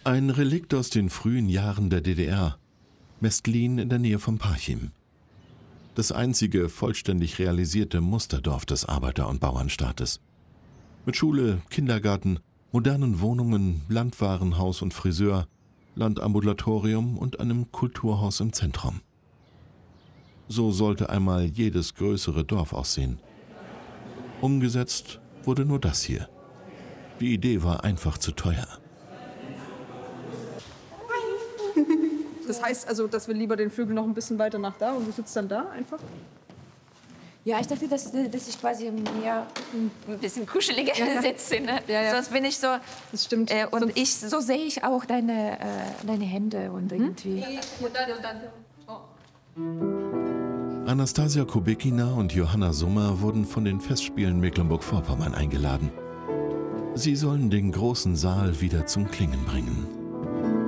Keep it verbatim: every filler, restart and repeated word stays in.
Ein Relikt aus den frühen Jahren der D D R, Mestlin in der Nähe von Parchim. Das einzige vollständig realisierte Musterdorf des Arbeiter- und Bauernstaates. Mit Schule, Kindergarten, modernen Wohnungen, Landwarenhaus und Friseur, Landambulatorium und einem Kulturhaus im Zentrum. So sollte einmal jedes größere Dorf aussehen. Umgesetzt wurde nur das hier. Die Idee war einfach zu teuer. Das heißt also, dass wir lieber den Flügel noch ein bisschen weiter nach da und du sitzt dann da einfach? Ja, ich dachte, dass, dass ich quasi mehr ein bisschen kuscheliger ja. sitze. Ne? Ja, ja. Sonst bin ich so. Das stimmt. Äh, und ich, so sehe ich auch deine, äh, deine Hände und irgendwie. Hm? Anastasia Kubekina und Johanna Summer wurden von den Festspielen Mecklenburg-Vorpommern eingeladen. Sie sollen den großen Saal wieder zum Klingen bringen.